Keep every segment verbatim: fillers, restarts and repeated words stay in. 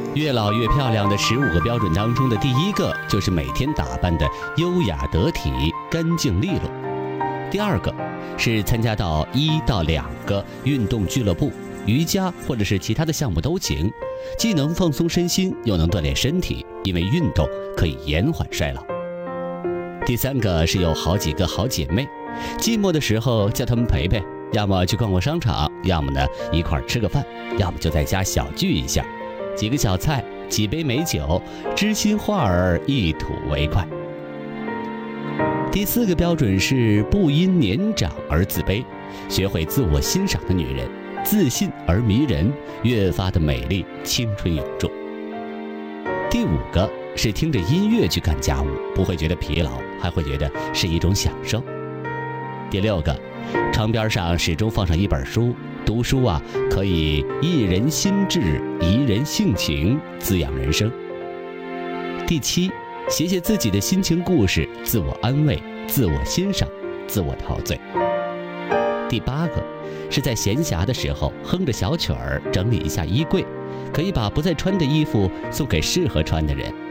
越老越漂亮的十五个标准当中的第一个就是每天打扮的优雅得体、干净利落。第二个是参加到一到两个运动俱乐部，瑜伽或者是其他的项目都行，既能放松身心，又能锻炼身体，因为运动可以延缓衰老。第三个是有好几个好姐妹，寂寞的时候叫她们陪陪，要么去逛逛商场，要么呢一块儿吃个饭，要么就在家小聚一下，几个小菜，几杯美酒，知心话儿一吐为快。第四个标准是不因年长而自卑，学会自我欣赏的女人，自信而迷人，越发的美丽，青春永驻。第五个是听着音乐去干家务，不会觉得疲劳，还会觉得是一种享受。第六个，床边上始终放上一本书，读书啊可以益人心智，怡人性情，滋养人生。第七，写写自己的心情故事，自我安慰，自我欣赏，自我陶醉。第八个是在闲暇的时候哼着小曲儿，整理一下衣柜，可以把不再穿的衣服送给适合穿的人。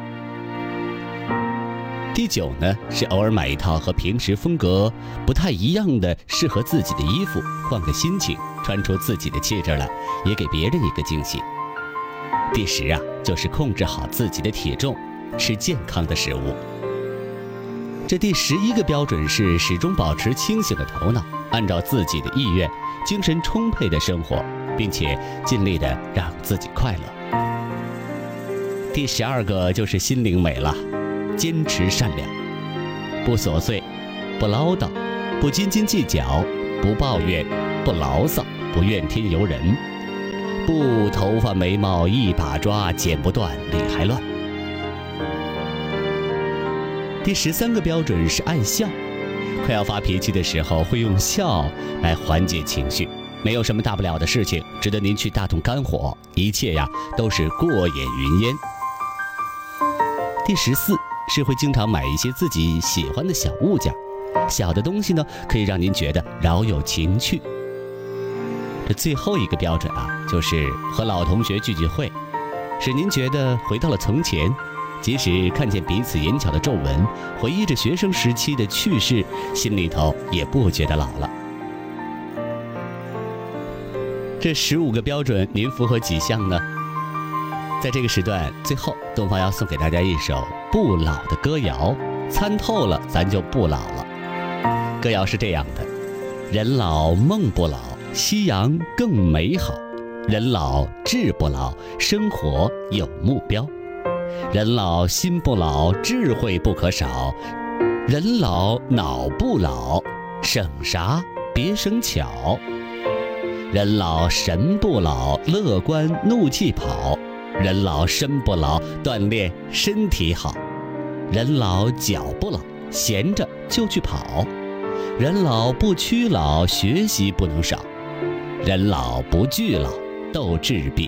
第九呢，是偶尔买一套和平时风格不太一样的适合自己的衣服，换个心情，穿出自己的气质来，也给别人一个惊喜。第十啊，就是控制好自己的体重，吃健康的食物。这第十一个标准是始终保持清醒的头脑，按照自己的意愿，精神充沛的生活，并且尽力的让自己快乐。第十二个就是心灵美了，坚持善良，不琐碎，不唠叨，不斤斤计较，不抱怨，不牢骚，不怨天尤人，不头发眉毛一把抓，剪不断理还乱。第十三个标准是爱笑，快要发脾气的时候会用笑来缓解情绪，没有什么大不了的事情值得您去大动肝火，一切呀都是过眼云烟。第十四是会经常买一些自己喜欢的小物件，小的东西呢可以让您觉得饶有情趣。这最后一个标准啊，就是和老同学聚聚会，使您觉得回到了从前，即使看见彼此眼角的皱纹，回忆着学生时期的趣事，心里头也不觉得老了。这十五个标准您符合几项呢？在这个时段，最后东方要送给大家一首不老的歌谣，参透了咱就不老了。歌谣是这样的：人老梦不老，夕阳更美好；人老志不老，生活有目标；人老心不老，智慧不可少；人老脑不老，省啥别省巧；人老神不老，乐观怒气跑；人老身不老，锻炼身体好；人老脚不老，闲着就去跑；人老不屈老，学习不能少；人老不惧老，斗志比